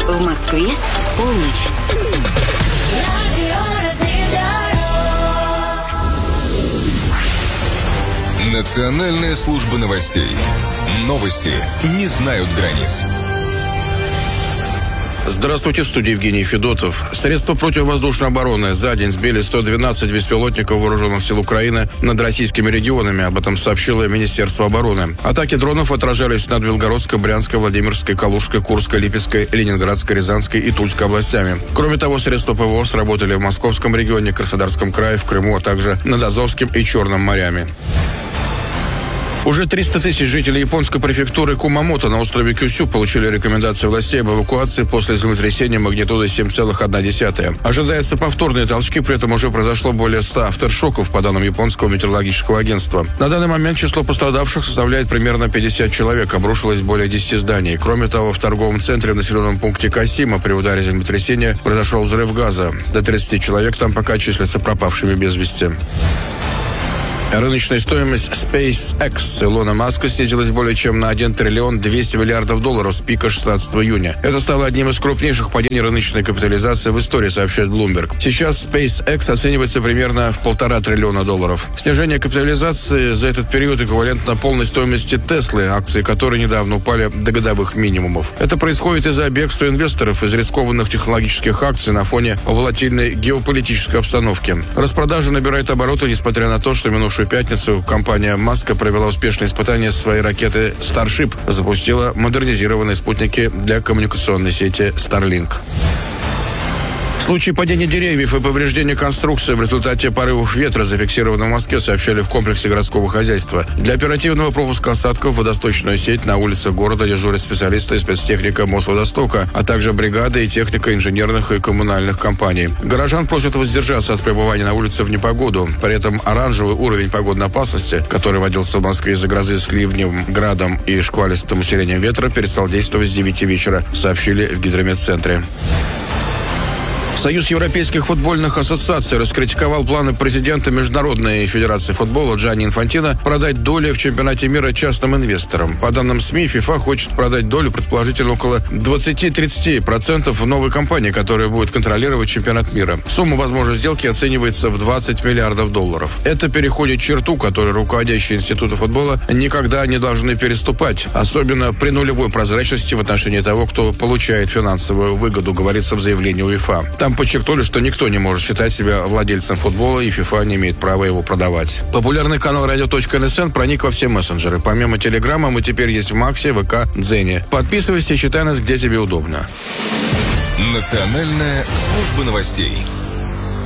В Москве полночь. Национальная служба новостей. Новости не знают границ. Здравствуйте, в студии Евгений Федотов. Средства противовоздушной обороны за день сбили 112 беспилотников вооруженных сил Украины над российскими регионами. Об этом сообщило Министерство обороны. Атаки дронов отражались над Белгородской, Брянской, Владимирской, Калужской, Курской, Липецкой, Ленинградской, Рязанской и Тульской областями. Кроме того, средства ПВО сработали в Московском регионе, Краснодарском крае, в Крыму, а также над Азовским и Черным морями. Уже 300 тысяч жителей японской префектуры Кумамото на острове Кюсю получили рекомендации властей об эвакуации после землетрясения магнитудой 7,1. Ожидается повторные толчки, при этом уже произошло более 100 авторшоков, по данным японского метеорологического агентства. На данный момент число пострадавших составляет примерно 50 человек, обрушилось более 10 зданий. Кроме того, в торговом центре в населенном пункте Касима при ударе землетрясения произошел взрыв газа. До 30 человек там пока числятся пропавшими без вести. Рыночная стоимость SpaceX Илона Маска снизилась более чем на 1 триллион 200 миллиардов долларов с пика 16 июня. Это стало одним из крупнейших падений рыночной капитализации в истории, сообщает Bloomberg. Сейчас SpaceX оценивается примерно в 1,5 триллиона долларов. Снижение капитализации за этот период эквивалентно полной стоимости Теслы, акции которой недавно упали до годовых минимумов. Это происходит из-за бегства инвесторов из рискованных технологических акций на фоне волатильной геополитической обстановки. Распродажа набирает обороты, несмотря на то, что в минувшую пятницу компания Маска провела успешное испытание своей ракеты Starship, запустила модернизированные спутники для коммуникационной сети Starlink. В случае падения деревьев и повреждения конструкции в результате порывов ветра, зафиксированных в Москве, сообщали в комплексе городского хозяйства. Для оперативного пропуска осадков в водосточную сеть на улицах города дежурят специалисты и спецтехника Мосводостока, а также бригады и техника инженерных и коммунальных компаний. Горожан просят воздержаться от пребывания на улице в непогоду. При этом оранжевый уровень погодной опасности, который вводился в Москве из-за грозы с ливнем, градом и шквалистым усилением ветра, перестал действовать с 9 вечера, сообщили в гидрометцентре. Союз европейских футбольных ассоциаций раскритиковал планы президента Международной федерации футбола Джанни Инфантино продать доли в чемпионате мира частным инвесторам. По данным СМИ, ФИФА хочет продать долю, предположительно, около 20-30% в новой компании, которая будет контролировать чемпионат мира. Сумма возможной сделки оценивается в 20 миллиардов долларов. Это переходит черту, которую руководящие институты футбола никогда не должны переступать, особенно при нулевой прозрачности в отношении того, кто получает финансовую выгоду, говорится в заявлении УЕФА. Там подчеркнули, что никто не может считать себя владельцем футбола, и ФИФА не имеет права его продавать. Популярный канал Radio.NSN проник во все мессенджеры. Помимо Телеграма, мы теперь есть в Максе, ВК, Дзене. Подписывайся и читай нас, где тебе удобно. Национальная служба новостей.